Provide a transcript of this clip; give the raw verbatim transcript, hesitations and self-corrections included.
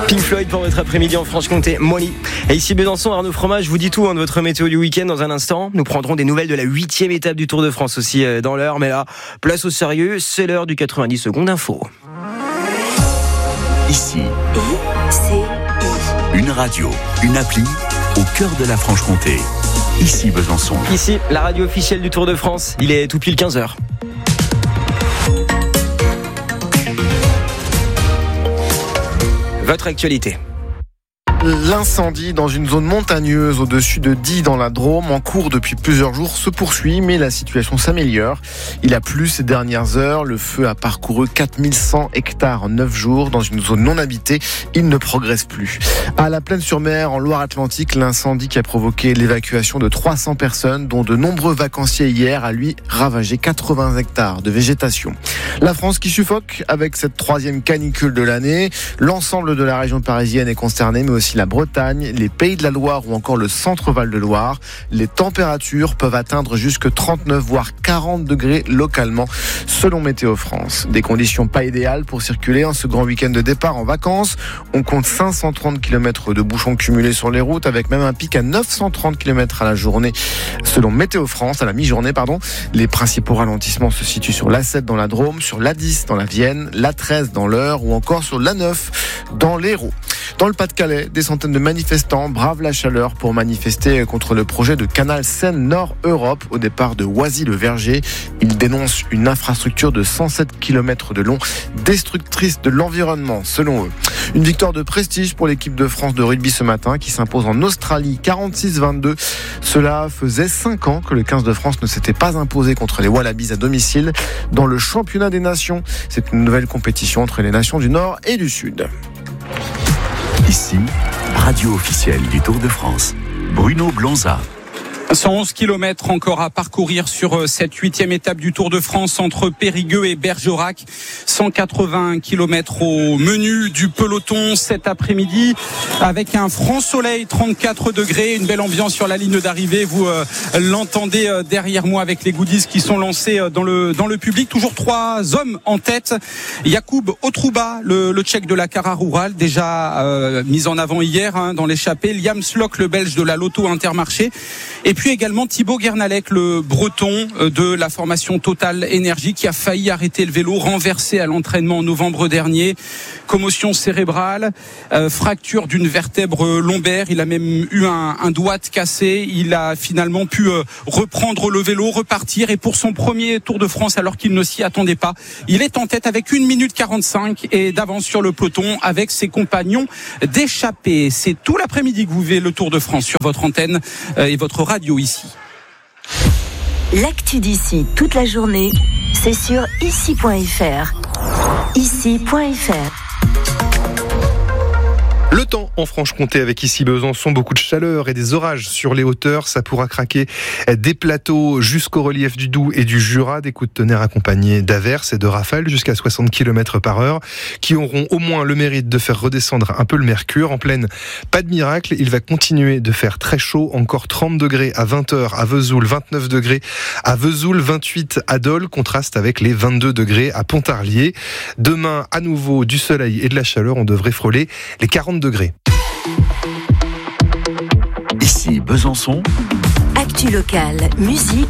Pink Floyd pour votre après-midi en Franche-Comté, Molly. Et ici Besançon, Arnaud Froment, je vous dis tout hein, de votre météo du week-end dans un instant. Nous prendrons des nouvelles de la huitième étape du Tour de France aussi euh, dans l'heure. Mais là, place au sérieux, c'est l'heure du quatre-vingt-dix secondes info. Ici, I, C, I. une radio, une appli au cœur de la Franche-Comté. Ici Besançon. Ici, la radio officielle du Tour de France. Il est tout pile quinze heures. Votre actualité. L'incendie dans une zone montagneuse au-dessus de Die dans la Drôme, en cours depuis plusieurs jours, se poursuit, mais la situation s'améliore. Il a plu ces dernières heures. Le feu a parcouru quatre mille cent hectares en neuf jours dans une zone non habitée. Il ne progresse plus. À la Plaine-sur-Mer, en Loire-Atlantique, l'incendie qui a provoqué l'évacuation de trois cents personnes, dont de nombreux vacanciers hier, a lui ravagé quatre-vingts hectares de végétation. La France qui suffoque avec cette troisième canicule de l'année. L'ensemble de la région parisienne est concerné, mais aussi la Bretagne, les Pays de la Loire ou encore le centre-Val de Loire. Les températures peuvent atteindre jusque trente-neuf voire quarante degrés localement selon Météo France. Des conditions pas idéales pour circuler en ce grand week-end de départ en vacances. On compte cinq cent trente kilomètres de bouchons cumulés sur les routes avec même un pic à neuf cent trente kilomètres à la journée selon Météo France, à la mi-journée pardon. Les principaux ralentissements se situent sur l'A sept dans la Drôme, sur l'A dix dans la Vienne, l'A treize dans l'Eure ou encore sur l'A neuf dans l'Hérault. Dans le Pas-de-Calais, des centaines de manifestants bravent la chaleur pour manifester contre le projet de canal Seine-Nord-Europe au départ de Oisy-le-Verger. Ils dénoncent une infrastructure de cent sept kilomètres de long, destructrice de l'environnement selon eux. Une victoire de prestige pour l'équipe de France de rugby ce matin qui s'impose en Australie quarante-six vingt-deux. Cela faisait cinq ans que le quinze de France ne s'était pas imposé contre les Wallabies à domicile dans le championnat des nations. C'est une nouvelle compétition entre les nations du Nord et du Sud. Ici, radio officielle du Tour de France. Bruno Blanza. cent onze kilomètres encore à parcourir sur cette huitième étape du Tour de France entre Périgueux et Bergerac. cent quatre-vingts kilomètres au menu du peloton cet après-midi avec un franc soleil, trente-quatre degrés, une belle ambiance sur la ligne d'arrivée. Vous euh, l'entendez euh, derrière moi avec les goodies qui sont lancés euh, dans le dans le public. Toujours trois hommes en tête. Jakub Otruba, le, le Tchèque de la Cara Rural, déjà euh, mis en avant hier hein, dans l'échappée. Liam Slock, le Belge de la Lotto Intermarché. Et puis également Thibaut Guernalec, le Breton de la formation Total Énergie, qui a failli arrêter le vélo, renversé à l'entraînement en novembre dernier. Commotion cérébrale, euh, fracture d'une vertèbre lombaire. Il a même eu un, un doigt cassé. Il a finalement pu euh, reprendre le vélo, repartir. Et pour son premier Tour de France, alors qu'il ne s'y attendait pas, il est en tête avec une minute quarante-cinq et d'avance sur le peloton avec ses compagnons d'échappée. C'est tout l'après-midi que vous vivez le Tour de France sur votre antenne euh, et votre radio ici. L'actu d'ici toute la journée, c'est sur ici point f r. ici point f r. Le temps en Franche-Comté avec ici Besançon, beaucoup de chaleur et des orages sur les hauteurs. Ça pourra craquer des plateaux jusqu'au relief du Doubs et du Jura. Des coups de tonnerre accompagnés d'averses et de rafales jusqu'à soixante kilomètres par heure qui auront au moins le mérite de faire redescendre un peu le mercure. En plaine, pas de miracle. Il va continuer de faire très chaud. Encore trente degrés à vingt heures à Vesoul, vingt-neuf degrés à Vesoul, vingt-huit à Dole. Contraste avec les vingt-deux degrés à Pontarlier. Demain, à nouveau, du soleil et de la chaleur. On devrait frôler les quarante degrés. Ici Besançon. Actu locale, musique.